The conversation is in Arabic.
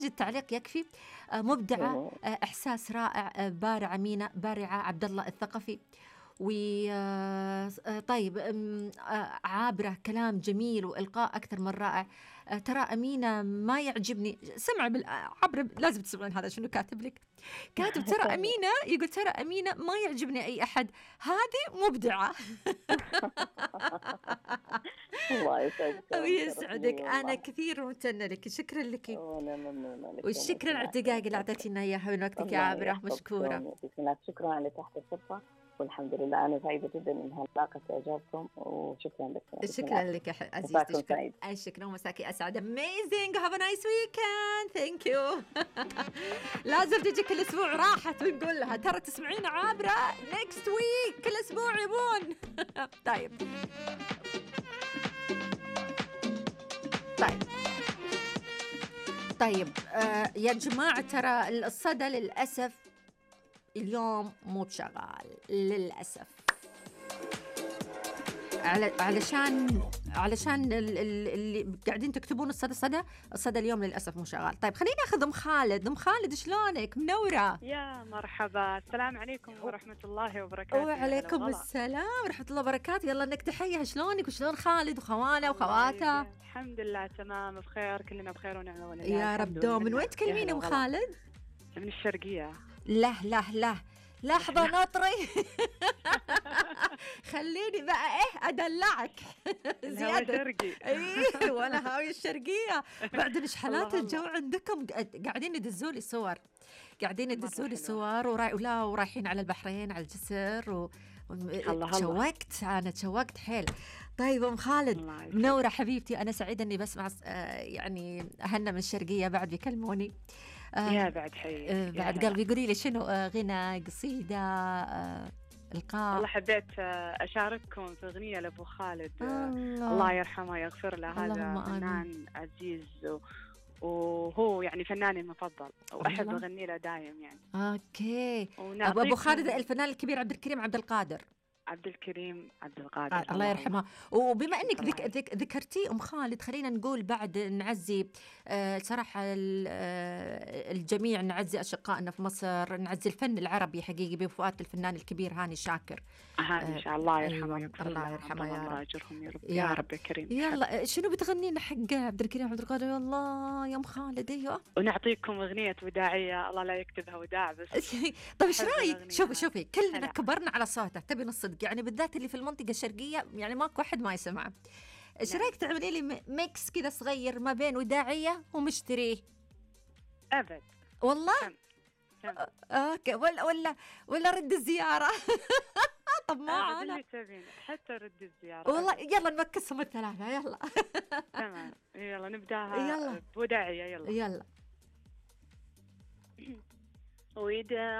التعليق يكفي. مبدعة، مم. إحساس رائع، بارعة مينا، بارعة عبد الله الثقفي. و طيب عابرة، كلام جميل وإلقاء أكثر من رائع. ترى أمينة ما يعجبني، سمع عبرة لازم تسمعين هذا شنو كاتب لك. كاتب ترى كمل. أمينة، يقول ترى أمينة ما يعجبني أي أحد، هذه مبدعة. الله يسعدك ويشرف لي ويسعدك، أنا والله. كثير ممتنة لك، شكرا لك، وأنا ممنونة لك وشكرا على ومسمعك الدقائق اللي ومسعدك. أعطيتينا إياها من وقتك يا الله عابرة، يحفظكم مشكورة. ويعطيك العافية. شكرا على تحت الفرصة، والحمد لله أنا سعيدة جدا إنها لاقت إعجابكم، وشكرا لك يعطيك شكرا العافية. لك يا عزيزتي، مساكم شكرا. سعيد. شكرا، ومساكي أسعد. amazing, have a nice weekend, thank you. لازم تجي كل أسبوع راحت، ونقول لها ترى تسمعين عابرة next week كل أسبوع يبون. طيب طيب طيب يا جماعة، ترى الصدى للأسف اليوم مو بشغال للأسف، علشان اللي قاعدين تكتبون الصدى اليوم للأسف مو شغال. طيب خلينا ناخذ أم خالد. أم خالد شلونك؟ منورة. يا مرحبا، السلام عليكم ورحمة الله وبركاته. وعليكم السلام ورحمة الله وبركاته. يلا انك تحيها، شلونك وشلون خالد وخواله وخواته؟ الحمد لله تمام بخير، كلنا بخير ونعمة ونعمة يا رب دوم. من وين تكلمين أم خالد؟ من الشرقية. لا لحظة نطري. خليني بقى أدلعك زيادة. شرقي. إيه وأنا هاوي الشرقية. بعدين شحالات الجو عندكم، قاعدين يدزولي صور، ورايحين على البحرين على الجسر تشوقت حيل. طيب أم خالد منورة حبيبتي، أنا سعيدة إني بسمع يعني أهلنا من الشرقية بعد بيكلموني. يا بعد حي بعد قلبي. قولي لي شنو غنى، قصيدة، إلقاء؟ والله حبيت أشارككم في أغنية لأبو خالد، الله يرحمه يغفر له. هذا فنان عزيز وهو يعني فناني المفضل، وأحب أغني له دايم يعني. أوكي. أبو خالد الفنان الكبير عبد الكريم عبد القادر. الله يرحمه. وبما انك ذكرتي ام خالد، خلينا نقول بعد نعزي صراحه الجميع، نعزي اشقائنا في مصر، نعزي الفن العربي حقيقي بوفاه الفنان الكبير هاني شاكر. ان شاء الله يرحمه. الله يرحمه يا رب. اجرهم يا رب يا كريم. يلا شنو بتغنينا حق عبد الكريم عبد القادر؟ والله يا ام خالد. ايوه، ونعطيكم اغنيه وداعيه، الله لا يكتبها وداع بس. طيب ايش رايك؟ شوفي كلنا كبرنا على صوته، تبي الصدق يعني، بالذات اللي في المنطقه الشرقيه يعني ماكو احد ما يسمعه. ايش رايك تعملي لي ميكس كذا صغير ما بين وداعيه ومشتريه؟ ابد والله. اوكي. ولا رد الزياره. طب ما انا حتى رد الزياره والله. يلا نمكسهم الثلاثه، يلا. تمام، يلا نبداها بوداعيه. يلا وداع